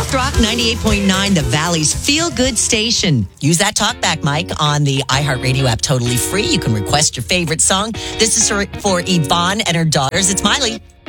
East Rock 98.9, the Valley's feel-good station. Use that talkback mic on the iHeartRadio app, totally free. You can request your favorite song. This is for Yvonne and her daughters. It's Miley.